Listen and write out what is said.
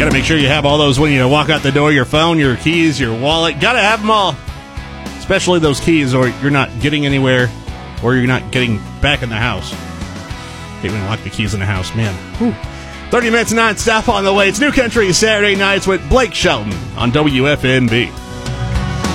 Got to make sure you have all those when you walk out the door, your phone, your keys, your wallet. Got to have them all. Especially those keys, or you're not getting anywhere, or you're not getting back in the house. Hate when you lock the keys in the house, man. Whew. 30 minutes non-stop on the way. It's New Country Saturday Nights with Blake Shelton on WFNB.